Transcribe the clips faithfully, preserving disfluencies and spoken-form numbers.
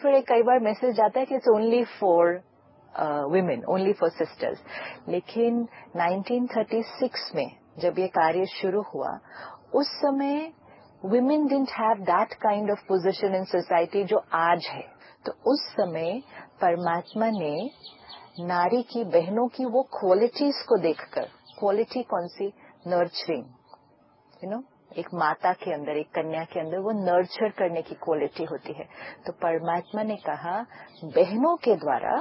फिर एक कई बार मैसेज जाता है कि it's only for women, only for sisters. लेकिन नाइनटीन थर्टी सिक्स में जब ये कार्य शुरू हुआ, उस समय women didn't have that kind of position in society जो आज है. तो उस समय परमात्मा ने नारी की, बहनों की वो क्वालिटीज को देखकर, क्वालिटी कौन सी? नर्चरिंग, यू नो, एक माता के अंदर, एक कन्या के अंदर वो नर्चर करने की क्वालिटी होती है. तो परमात्मा ने कहा बहनों के द्वारा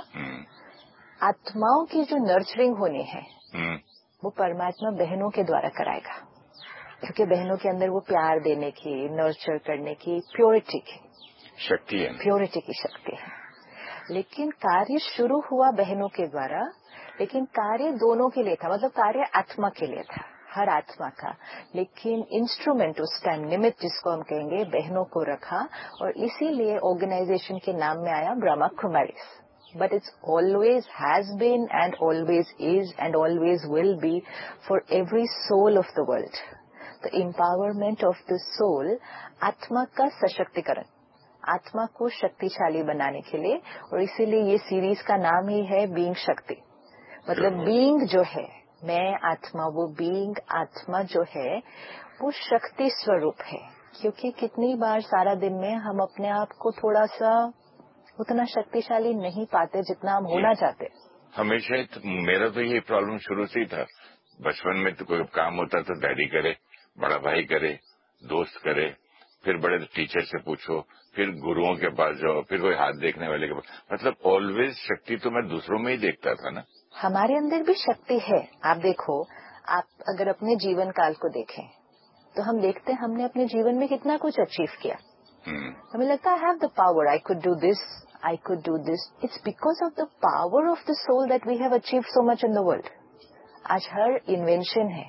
आत्माओं की जो नर्चरिंग होनी है वो परमात्मा बहनों के द्वारा कराएगा, क्योंकि बहनों के अंदर वो प्यार देने की, नर्चर करने की, प्योरिटी की शक्ति है, प्योरिटी की शक्ति है. लेकिन कार्य शुरू हुआ बहनों के द्वारा, लेकिन कार्य दोनों के लिए था, मतलब कार्य आत्मा के लिए था, हर आत्मा का. लेकिन इंस्ट्रूमेंट उस टाइम, निमित्त जिसको हम कहेंगे, बहनों को रखा, और इसीलिए ऑर्गेनाइजेशन के नाम में आया Brahma Kumaris. But it's always has been and always is and always will be for every soul of the world. The empowerment of the soul, आत्मा का सशक्तिकरण, आत्मा को शक्तिशाली बनाने के लिए. और इसीलिए ये सीरीज का नाम ही है बीइंग शक्ति. मतलब बीइंग जो है, मैं आत्मा, वो बीइंग आत्मा जो है वो शक्ति स्वरूप है. क्योंकि कितनी बार सारा दिन में हम अपने आप को थोड़ा सा उतना शक्तिशाली नहीं पाते जितना हम होना चाहते. हमेशा तो मेरा तो ये प्रॉब्लम शुरू से ही था. बचपन में तो कोई काम होता तो डैडी करे, बड़ा भाई करे, दोस्त करे, फिर बड़े टीचर से पूछो, फिर गुरुओं के पास जाओ, फिर कोई हाथ देखने वाले के पास. मतलब ऑलवेज शक्ति तो मैं दूसरों में ही देखता था ना. हमारे अंदर भी शक्ति है. आप देखो, आप अगर अपने जीवन काल को देखें तो हम देखते हैं हमने अपने जीवन में कितना कुछ अचीव किया. hmm. हमें लगता है I have the power, I could do this, I could do this. It's because of the power of the soul that we have achieve so much in the world. आज हर invention है,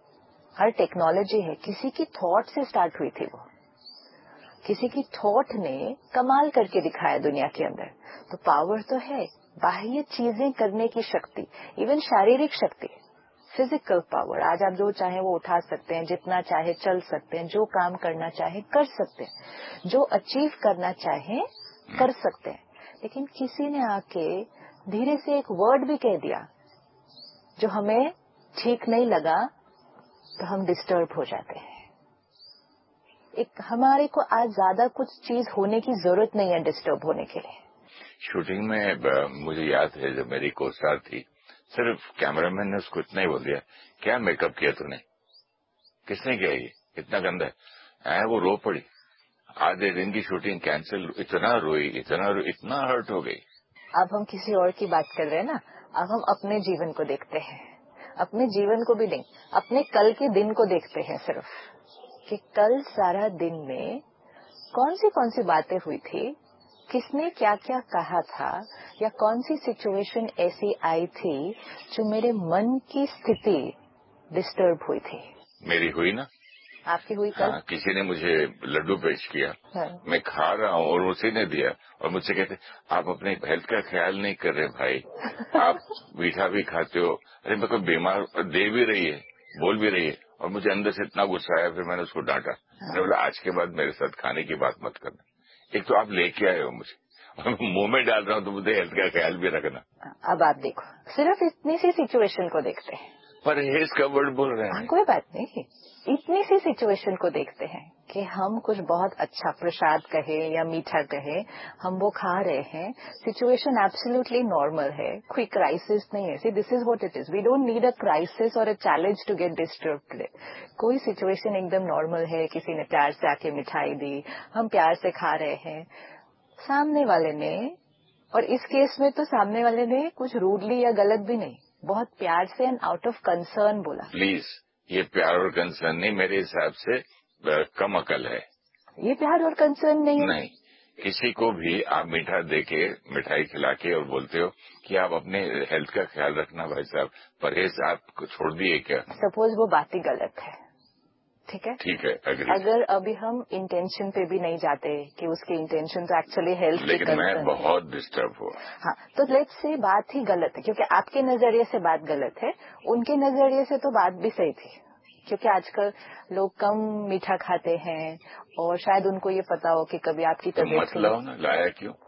हर technology है, किसी की thought से start हुई थी. वो किसी की थॉट ने कमाल करके दिखाया दुनिया के अंदर. तो पावर तो है, बाह्य चीजें करने की शक्ति, इवन शारीरिक शक्ति, फिजिकल पावर. आज आप जो चाहे वो उठा सकते हैं, जितना चाहे चल सकते हैं, जो काम करना चाहे कर सकते हैं, जो अचीव करना चाहे कर सकते हैं. लेकिन किसी ने आके धीरे से एक वर्ड भी कह दिया जो हमें ठीक नहीं लगा तो हम डिस्टर्ब हो जाते हैं. एक हमारे को आज ज्यादा कुछ चीज होने की जरूरत नहीं है डिस्टर्ब होने के लिए. शूटिंग में मुझे याद है जब मेरी कोस्टार थी, सिर्फ कैमरामैन ने उसको इतना ही बोल दिया, क्या मेकअप किया तूने, किसने किया ये, इतना गंदा है. वो रो पड़ी. आधे दिन की शूटिंग कैंसिल. इतना रोई, इतना रोई, इतना हर्ट हो गई. अब हम किसी और की बात कर रहे हैं ना, अब हम अपने जीवन को देखते हैं. अपने जीवन को भी नहीं, अपने कल के दिन को देखते हैं सिर्फ, कि कल सारा दिन में कौन सी कौन सी बातें हुई थी, किसने क्या क्या कहा था, या कौन सी सिचुएशन ऐसी आई थी जो मेरे मन की स्थिति डिस्टर्ब हुई थी. मेरी हुई ना. आपकी हुई कल? हाँ, किसी ने मुझे लड्डू पेश किया. हाँ. मैं खा रहा हूँ और उसी ने दिया, और मुझसे कहते आप अपने हेल्थ का ख्याल नहीं कर रहे भाई, आप मीठा भी खाते हो. अरे मैं कोई बीमार, दे भी रही है, बोल भी रही है, और मुझे अंदर से इतना गुस्सा आया. फिर मैंने उसको डांटा. हाँ. मैंने बोला आज के बाद मेरे साथ खाने की बात मत करना. एक तो आप लेके आए हो मुझे, और मुंह में डाल रहा हूँ, तो मुझे हेल्थ का ख्याल भी रखना. अब आप देखो, सिर्फ इतनी सी सिचुएशन को देखते हैं. परहेज का वर्ड बोल रहे हैं. कोई बात नहीं, इतनी सी सिचुएशन को देखते हैं कि हम कुछ बहुत अच्छा प्रसाद कहे या मीठा कहे, हम वो खा रहे हैं. सिचुएशन एब्सोल्युटली नॉर्मल है, कोई क्राइसिस नहीं है. See this is what it is. We don't need a crisis और a challenge to get disturb today. कोई सिचुएशन एकदम नॉर्मल है. किसी ने प्यार से आके मिठाई दी, हम प्यार से खा रहे हैं. सामने वाले ने, और इस केस में तो सामने वाले ने कुछ रूडली या गलत भी नहीं, बहुत प्यार से एंड आउट ऑफ कंसर्न बोला. प्लीज, ये प्यार और कंसर्न नहीं, मेरे हिसाब से कम अकल है. ये प्यार और कंसर्न नहीं है. नहीं, किसी को भी आप मीठा देके, मिठाई खिला के और बोलते हो कि आप अपने हेल्थ का ख्याल रखना भाई साहब, परहेज आप छोड़ दिए क्या? सपोज वो बात ही गलत है, ठीक है, ठीक है, अग्री. अगर अभी हम इंटेंशन पे भी नहीं जाते कि उसके इंटेंशन तो एक्चुअली हेल्थ के लेकिन मैं बहुत डिस्टर्ब हुआ. हाँ, तो लेट्स से बात ही गलत है, क्योंकि आपके नजरिए से बात गलत है, उनके नजरिए से तो बात भी सही थी. क्योंकि आजकल लोग कम मीठा खाते हैं और शायद उनको ये पता हो कि कभी आपकी तबीयत मत लाओ ना, लाया क्यों?